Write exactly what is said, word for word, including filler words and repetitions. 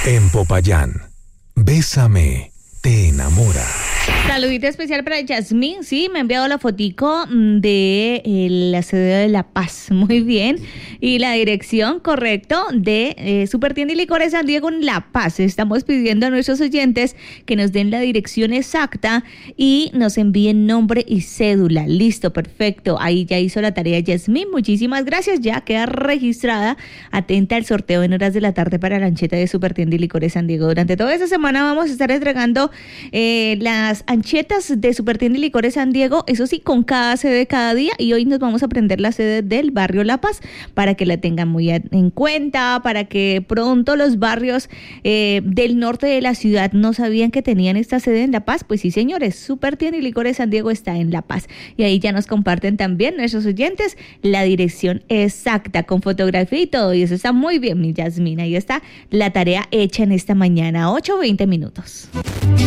En Popayán, Bésame, te enamora. Saludito especial para Yasmín, sí, me ha enviado la fotico de eh, la sede de La Paz, muy bien, y la dirección, correcto, de eh, Supertienda y Licores San Diego en La Paz. Estamos pidiendo a nuestros oyentes que nos den la dirección exacta y nos envíen nombre y cédula. Listo, perfecto, ahí ya hizo la tarea Yasmín, muchísimas gracias, ya queda registrada, atenta al sorteo en horas de la tarde para la ancheta de Supertienda y Licores San Diego. Durante toda esta semana vamos a estar entregando eh, las anchetas de Supertienda y Licores San Diego, eso sí, con cada sede cada día, y hoy nos vamos a aprender la sede del barrio La Paz para que la tengan muy en cuenta, para que pronto los barrios eh, del norte de la ciudad no sabían que tenían esta sede en La Paz. Pues sí, señores, Supertienda y Licores San Diego está en La Paz, y ahí ya nos comparten también nuestros oyentes la dirección exacta con fotografía y todo, y eso está muy bien, mi Yasmina. Ahí está la tarea hecha en esta mañana, ocho veinte minutos.